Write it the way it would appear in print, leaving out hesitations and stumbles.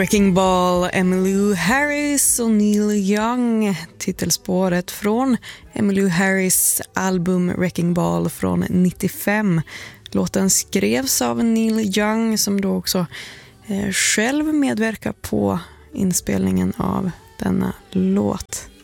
Wrecking Ball, Emmylou Harris och Neil Young, titelspåret från Emmylou Harris album Wrecking Ball från 95. Låten skrevs av Neil Young som då också själv medverkar på inspelningen av denna låt.